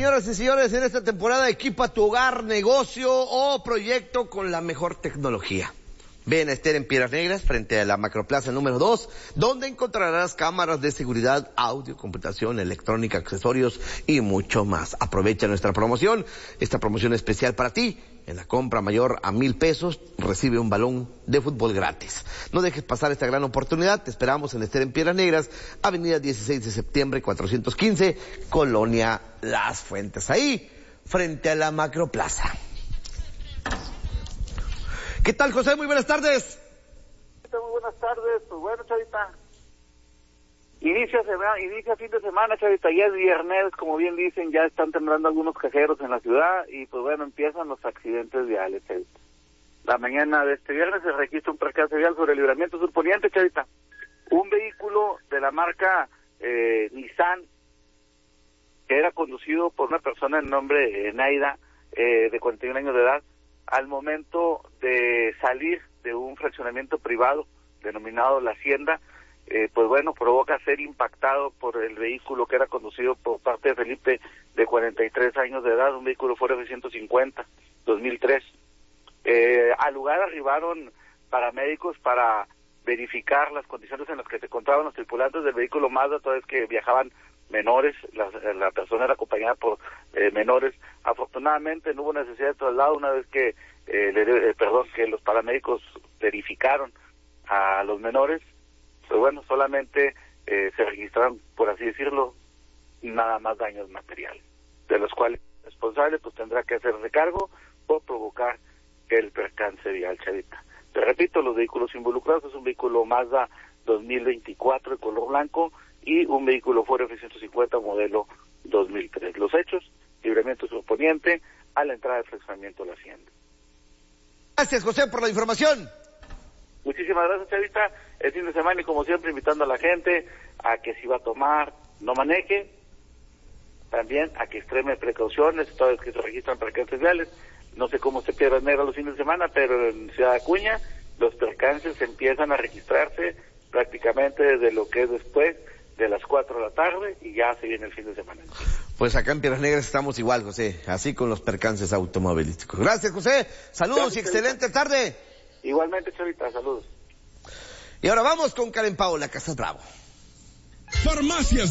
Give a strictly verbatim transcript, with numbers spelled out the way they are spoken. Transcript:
señoras y señores, en esta temporada equipa tu hogar, negocio o proyecto con la mejor tecnología. Ven a Ester en Piedras Negras, frente a la Macroplaza número dos, donde encontrarás cámaras de seguridad, audio, computación, electrónica, accesorios y mucho más. Aprovecha nuestra promoción, esta promoción especial para ti. En la compra mayor a mil pesos, recibe un balón de fútbol gratis. No dejes pasar esta gran oportunidad. Te esperamos en Ester en Piedras Negras, avenida dieciséis de septiembre, cuatrocientos quince, Colonia Las Fuentes. Ahí, frente a la Macroplaza. ¿Qué tal, José? Muy buenas tardes. Muy buenas tardes. Pues bueno, Chavita, inicia semana, inicia fin de semana, Chavita, ya es viernes, como bien dicen, ya están temblando algunos cajeros en la ciudad y pues bueno, empiezan los accidentes viales, Chavita. La mañana de este viernes se registra un percance vial sobre el Libramiento Sur Poniente, Chavita. Un vehículo de la marca eh, Nissan, que era conducido por una persona de nombre eh, Naida, eh, de cuarenta y un años de edad, al momento de salir de un fraccionamiento privado denominado La Hacienda, eh, pues bueno, provoca ser impactado por el vehículo que era conducido por parte de Felipe, de cuarenta y tres años de edad, un vehículo Ford F ciento cincuenta, dos mil tres. Eh, al lugar arribaron paramédicos para verificar las condiciones en las que se encontraban los tripulantes del vehículo Mazda, toda vez que viajaban menores, la, la persona era acompañada por eh, menores. Afortunadamente no hubo necesidad de traslado una vez que, eh, le, eh, perdón, que los paramédicos verificaron a los menores. Pues bueno, solamente eh, se registraron, por así decirlo, nada más daños materiales, de los cuales el responsable pues tendrá que hacerse cargo por provocar el percance vial, Chavita. Te repito, los vehículos involucrados es un vehículo Mazda dos mil veinticuatro de color blanco y un vehículo Ford F ciento cincuenta modelo dos mil tres. Los hechos, Libramiento Sur Poniente, a la entrada del fraccionamiento de La Hacienda. Gracias, José, por la información. Muchísimas gracias, Chavita. El fin de semana y como siempre invitando a la gente a que si va a tomar, no maneje. También a que extreme precauciones, todas vez que se registran percances viales. No sé cómo se Piedras Negras los fines de semana, pero en Ciudad Acuña los percances empiezan a registrarse prácticamente desde lo que es después de las cuatro de la tarde y ya se viene el fin de semana. Pues acá en Piedras Negras estamos igual, José, así con los percances automovilísticos. Gracias, José. Saludos. Gracias, y excelente Chavita. Tarde. Igualmente, Chavita, saludos. Y ahora vamos con Karen Paola Casas Bravo. Farmacias